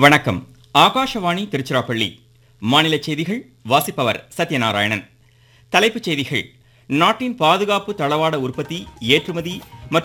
வணக்கம். ஆகாஷவாணி திருச்சிராப்பள்ளி. மாநில செய்திகள் வாசிப்பவர் சத்யநாராயணன். தலைப்புச் செய்திகள். நாட்டின் பாதுகாப்பு தளவாட உற்பத்தி, ஏற்றுமதி மற்றும்